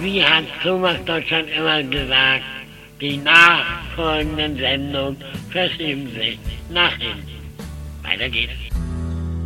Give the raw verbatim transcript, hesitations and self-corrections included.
wie hat Thomas Deutschland immer gesagt, die nachfolgenden Sendungen verschieben sich nach hinten. Weiter geht's.